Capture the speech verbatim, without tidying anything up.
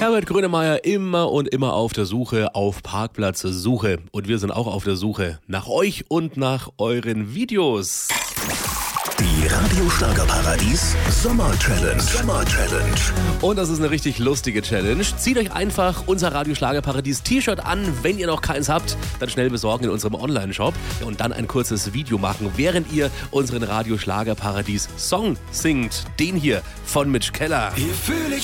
Herbert Grönemeyer immer und immer auf der Suche, auf Parkplatzsuche. Und wir sind auch auf der Suche nach euch und nach euren Videos. Die Radio Schlagerparadies Sommer Challenge. Sommer Challenge. Und das ist eine richtig lustige Challenge. Zieht euch einfach unser Radio Schlagerparadies T-Shirt an. Wenn ihr noch keins habt, dann schnell besorgen in unserem Online-Shop und dann ein kurzes Video machen, während ihr unseren Radio Schlagerparadies Song singt. Den hier von Mitch Keller. Hier fühle ich